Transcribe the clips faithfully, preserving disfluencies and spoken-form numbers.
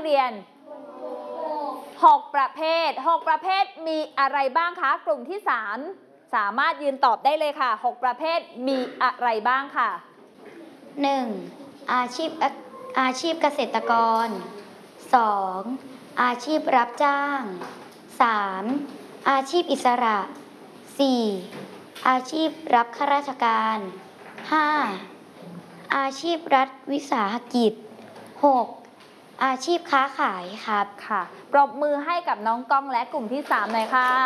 เรียนหกประเภทหกประเภทมีอะไรบ้างคะกลุ่มที่สามสามารถยืนตอบได้เลยค่ะหกประเภทมีอะไรบ้างค่ะหนึ่ง. อาชีพอาชีพเกษตรกร สอง. อาชีพรับจ้าง สาม. อาชีพอิสระ สี่. อาชีพรับข้าราชการ ห้า. อาชีพรัฐวิสาหกิจ หก. อาชีพค้าขายครับค่ะปรบมือให้กับน้องก้องและกลุ่มที่สามหน่อยค่ะ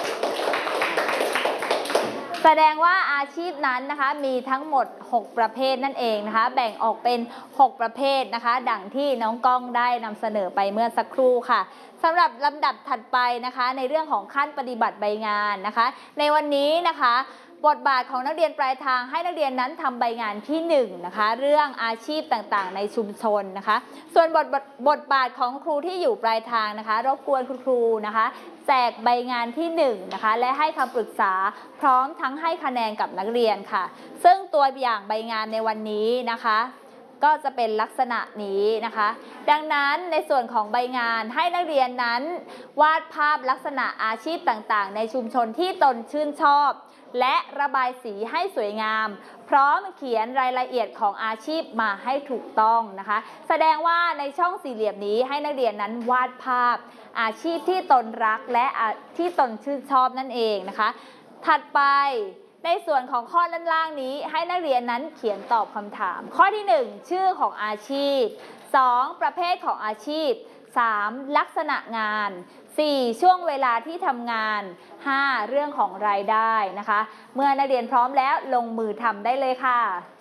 แสดงว่าอาชีพนั้นนะคะมีทั้งหมดหกประเภทนั่นเองนะคะแบ่งออกเป็นหกประเภทนะคะดังที่น้องก้องได้นำเสนอไปเมื่อสักครู่ค่ะสำหรับลำดับถัดไปนะคะในเรื่องของขั้นปฏิบัติใบงานนะคะในวันนี้นะคะบทบาทของนักเรียนปลายทางให้นักเรียนนั้นทำใบงานที่หนึ่งนะคะเรื่องอาชีพต่างๆในชุมชนนะคะส่วนบทบทบาทของครูที่อยู่ปลายทางนะคะรบกวนคุณครูนะคะแจกใบงานที่หนึ่งนะคะและให้คำปรึกษาพร้อมทั้งให้คะแนนกับนักเรียนค่ะซึ่งตัวอย่างใบงานในวันนี้นะคะก็จะเป็นลักษณะนี้นะคะดังนั้นในส่วนของใบงานให้นักเรียนนั้นวาดภาพลักษณะอาชีพต่างๆในชุมชนที่ตนชื่นชอบและระบายสีให้สวยงามพร้อมเขียนรายละเอียดของอาชีพมาให้ถูกต้องนะคะแสดงว่าในช่องสี่เหลี่ยมนี้ให้นักเรียนนั้นวาดภาพอาชีพที่ตนรักและที่ตนชื่นชอบนั่นเองนะคะถัดไปในส่วนของข้อด้านล่างนี้ให้นักเรียนนั้นเขียนตอบคำถามข้อที่หนึ่งชื่อของอาชีพสองประเภทของอาชีพสามลักษณะงานสี่ช่วงเวลาที่ทำงานห้าเรื่องของรายได้นะคะเมื่อนักเรียนพร้อมแล้วลงมือทำได้เลยค่ะ